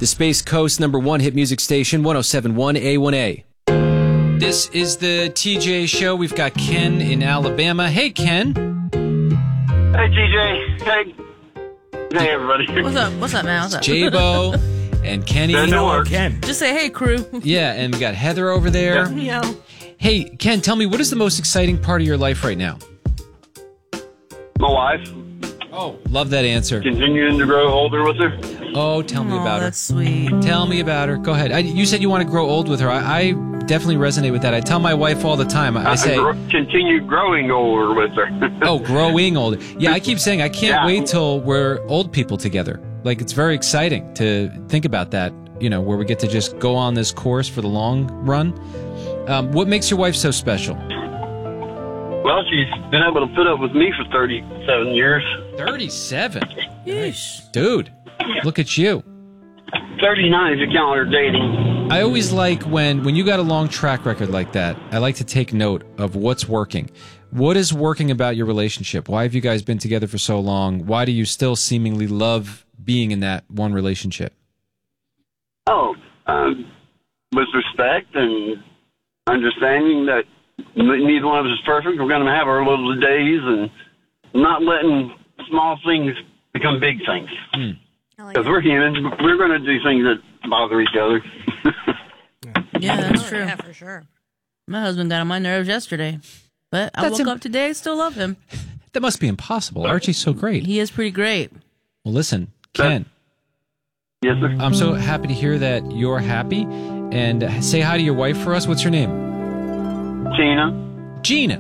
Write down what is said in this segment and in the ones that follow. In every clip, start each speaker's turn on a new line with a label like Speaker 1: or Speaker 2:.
Speaker 1: the Space Coast #1 hit music station, 107.1 A1A. This is the TJ Show. We've got Ken in Alabama. Hey, Ken.
Speaker 2: Hey, TJ. Hey, everybody.
Speaker 3: What's up, man? What's up?
Speaker 1: J-Bo and Kenny.
Speaker 2: Hello,
Speaker 4: Ken.
Speaker 3: Just say, hey, crew.
Speaker 1: Yeah, and we got Heather over there.
Speaker 3: Yeah.
Speaker 1: Hey, Ken, tell me, what is the most exciting part of your life right now?
Speaker 2: My wife.
Speaker 1: Oh, love that answer.
Speaker 2: Continuing to grow older with her.
Speaker 1: Oh, tell me about her.
Speaker 3: That's sweet.
Speaker 1: Tell me about her. Go ahead. You said you want to grow old with her. I definitely resonate with that. I tell my wife all the time. I say,
Speaker 2: continue growing older with her.
Speaker 1: oh, growing older. Yeah, I keep saying I can't wait till we're old people together. Like, it's very exciting to think about that, you know, where we get to just go on this course for the long run. What makes your wife so special?
Speaker 2: Well, she's been able to put up with me for 37 years.
Speaker 1: 37?
Speaker 3: Yeesh.
Speaker 1: Dude, look at you.
Speaker 2: 39 if you count her dating.
Speaker 1: I always like when you got a long track record like that, I like to take note of what's working. What is working about your relationship? Why have you guys been together for so long? Why do you still seemingly love being in that one relationship?
Speaker 2: Oh, with respect and understanding that neither one of us is perfect. We're going to have our little days and not letting small things become big things. Because we're humans. We're going to do things that bother each other.
Speaker 3: Yeah, that's true.
Speaker 5: Yeah, for sure.
Speaker 3: My husband got on my nerves yesterday, but I woke up today, still love him.
Speaker 1: That must be impossible. Archie's so great.
Speaker 3: He is pretty great.
Speaker 1: Well, listen, Ken.
Speaker 2: Yes, sir.
Speaker 1: I'm so happy to hear that you're happy. And say hi to your wife for us. What's her name?
Speaker 2: Tina.
Speaker 1: Gina.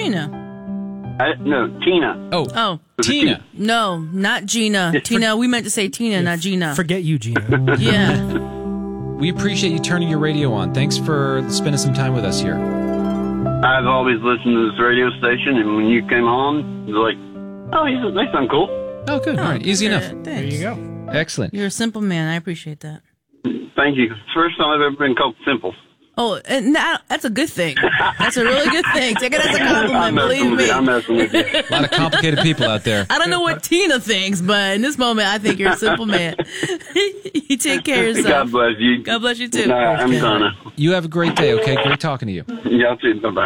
Speaker 2: No, Tina.
Speaker 1: Oh, Tina.
Speaker 3: No, not Gina. Tina, we meant to say Tina, not Gina.
Speaker 4: Forget you, Gina.
Speaker 3: Yeah.
Speaker 1: We appreciate you turning your radio on. Thanks for spending some time with us here.
Speaker 2: I've always listened to this radio station, and when you came on, it was like, oh, they sound cool.
Speaker 1: Oh, good. All right. Easy enough.
Speaker 3: Thanks.
Speaker 4: There you go.
Speaker 1: Excellent.
Speaker 3: You're a simple man. I appreciate that.
Speaker 2: Thank you. First time I've ever been called simple.
Speaker 3: Oh, and that's a good thing. That's a really good thing. Take it as a compliment, believe me.
Speaker 2: I'm messing with you.
Speaker 1: A lot of complicated people out there.
Speaker 3: I don't know what Tina thinks, but in this moment, I think you're a simple man. You take care of yourself.
Speaker 2: God bless you.
Speaker 3: God bless you, too.
Speaker 2: No, I'm gonna.
Speaker 1: You have a great day, okay? Great talking to you.
Speaker 2: Y'all too. Bye-bye.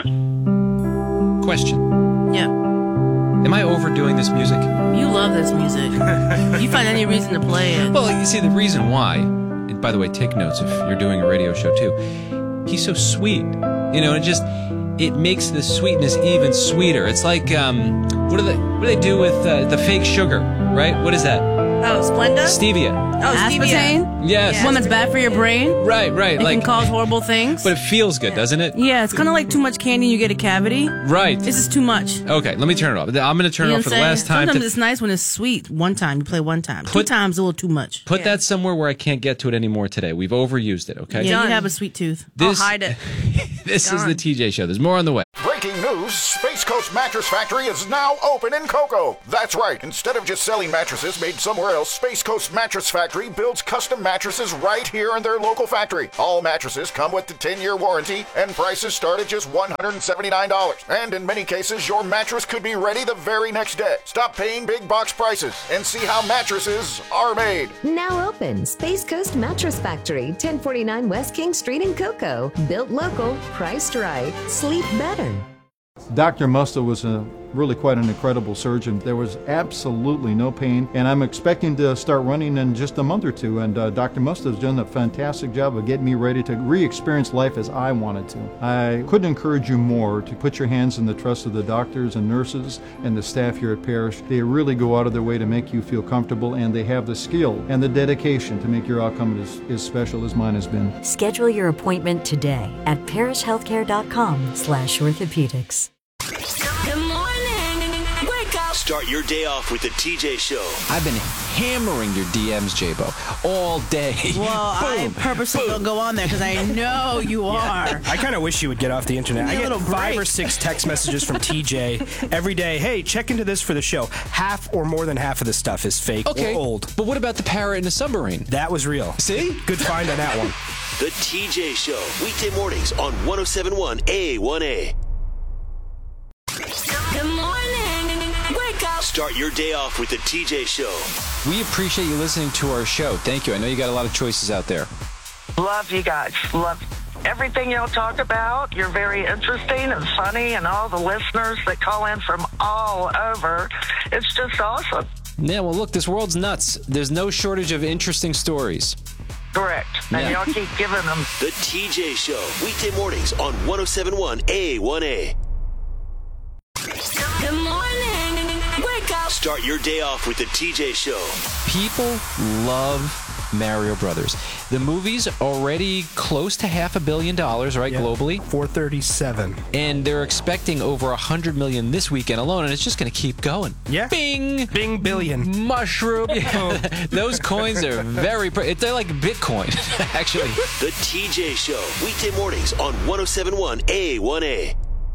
Speaker 1: Question.
Speaker 3: Yeah.
Speaker 1: Am I overdoing this music?
Speaker 3: You love this music. You find any reason to play it.
Speaker 1: Well, you see, the reason why, and by the way, take notes if you're doing a radio show too, he's so sweet. You know, it makes the sweetness even sweeter. It's like, what do they do with the fake sugar, right? What is that?
Speaker 5: Oh, Splenda?
Speaker 1: Stevia.
Speaker 5: Oh, stevia.
Speaker 3: Aspartame?
Speaker 1: Yes.
Speaker 3: One that's bad for your brain.
Speaker 1: Right.
Speaker 3: It can cause horrible things.
Speaker 1: But it feels good, doesn't it?
Speaker 3: Yeah, it's kind of like too much candy and you get a cavity.
Speaker 1: Right.
Speaker 3: This is too much.
Speaker 1: Okay, let me turn it off. I'm going to turn it off for the last time.
Speaker 3: Sometimes it's nice when it's sweet. One time, you play one time. 2 times, a little too much.
Speaker 1: Put that somewhere where I can't get to it anymore today. We've overused it, okay?
Speaker 3: Yeah, you have a sweet tooth.
Speaker 5: I'll hide it.
Speaker 1: This is the TJ Show. There's more on the way.
Speaker 6: Breaking news, Space Coast Mattress Factory is now open in Cocoa. That's right. Instead of just selling mattresses made somewhere else, Space Coast Mattress Factory builds custom mattresses right here in their local factory. All mattresses come with the 10-year warranty, and prices start at just $179. And in many cases, your mattress could be ready the very next day. Stop paying big box prices and see how mattresses are made.
Speaker 7: Now open, Space Coast Mattress Factory, 1049 West King Street in Cocoa. Built local, priced right, sleep better.
Speaker 8: Dr. Musta was really quite an incredible surgeon. There was absolutely no pain, and I'm expecting to start running in just a month or two, and Dr. Musta has done a fantastic job of getting me ready to re-experience life as I wanted to. I couldn't encourage you more to put your hands in the trust of the doctors and nurses and the staff here at Parrish. They really go out of their way to make you feel comfortable, and they have the skill and the dedication to make your outcome as special as mine has been.
Speaker 9: Schedule your appointment today at parishhealthcare.com/orthopedics.
Speaker 5: Good morning. Wake up.
Speaker 10: Start your day off with the TJ Show.
Speaker 1: I've been hammering your DMs, J-Bo, all day.
Speaker 3: Well, I purposely don't go on there because I know you are.
Speaker 4: I kind of wish you would get off the internet. I get 5 or 6 text messages from TJ every day. Hey, check into this for the show. Half or more than half of the stuff is fake or old.
Speaker 1: But what about the parrot in the submarine?
Speaker 4: That was real.
Speaker 1: See?
Speaker 4: Good find on that one.
Speaker 10: The TJ Show. Weekday mornings on 107.1 A1A.
Speaker 5: Good morning. Wake up.
Speaker 10: Start your day off with the TJ Show.
Speaker 1: We appreciate you listening to our show. Thank you. I know you got a lot of choices out there.
Speaker 11: Love you guys. Love everything y'all talk about. You're very interesting and funny, and all the listeners that call in from all over. It's just awesome.
Speaker 1: Yeah, well, look, this world's nuts. There's no shortage of interesting stories.
Speaker 11: Correct. And y'all keep giving them.
Speaker 10: The TJ Show, weekday mornings on 107.1 A1A.
Speaker 5: Good morning. Wake up.
Speaker 10: Start your day off with the TJ Show.
Speaker 1: People love Mario Brothers. The movie's already close to $500 million, right, globally?
Speaker 4: 437.
Speaker 1: And they're expecting over $100 million this weekend alone, and it's just going to keep going.
Speaker 4: Yeah.
Speaker 1: Bing!
Speaker 4: Bing billion.
Speaker 1: Mushroom. Yeah. Those coins are very... They're like Bitcoin, actually.
Speaker 10: The TJ Show, weekday mornings on 107.1 A1A.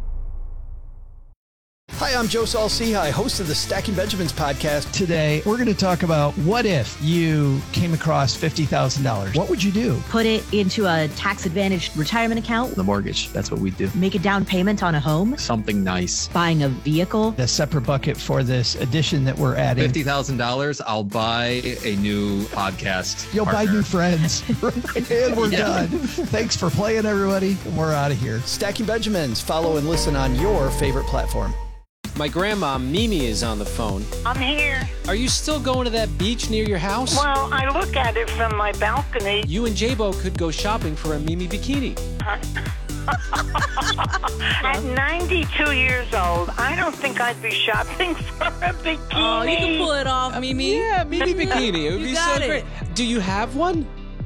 Speaker 12: Hi, I'm Joe Saul-Sehy, host of the Stacking Benjamins podcast.
Speaker 13: Today, we're going to talk about what if you came across $50,000? What would you do?
Speaker 14: Put it into a tax-advantaged retirement account.
Speaker 15: The mortgage, that's what we do.
Speaker 14: Make a down payment on a home.
Speaker 15: Something nice.
Speaker 14: Buying a vehicle.
Speaker 13: A separate bucket for this addition that we're adding.
Speaker 15: $50,000, I'll buy a new podcast.
Speaker 13: You'll
Speaker 15: partner.
Speaker 13: buy new friends. And we're done. Thanks for playing, everybody. And we're out of here.
Speaker 12: Stacking Benjamins. Follow and listen on your favorite platform.
Speaker 1: My grandma, Mimi, is on the phone.
Speaker 16: I'm here.
Speaker 1: Are you still going to that beach near your house?
Speaker 16: Well, I look at it from my balcony.
Speaker 1: You and J-Bo could go shopping for a Mimi bikini.
Speaker 16: At 92 years old, I don't think I'd be shopping for a bikini.
Speaker 3: Oh, you can pull it off, Mimi.
Speaker 1: Yeah, Mimi bikini. It would be so great. Do you have one?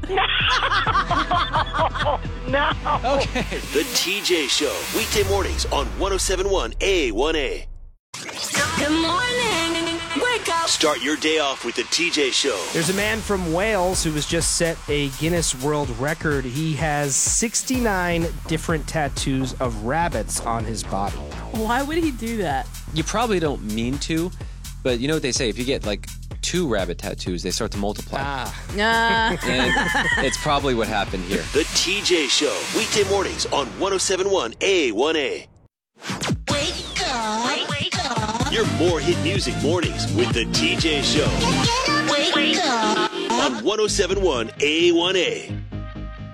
Speaker 16: No.
Speaker 10: Okay. The TJ Show, weekday mornings on 107.1 A1A.
Speaker 5: Good morning. Wake up.
Speaker 10: Start your day off with the TJ Show.
Speaker 4: There's a man from Wales who has just set a Guinness World Record. He has 69 different tattoos of rabbits on his body.
Speaker 3: Why would he do that?
Speaker 1: You probably don't mean to, but you know what they say? If you get like 2 rabbit tattoos, they start to multiply. And it's probably what happened here.
Speaker 10: The TJ Show, weekday mornings on 107.1 A1A.
Speaker 5: Wake up. Wake up.
Speaker 10: Your more hit music mornings with the TJ Show.
Speaker 5: Wake up.
Speaker 10: On 107.1 A1A.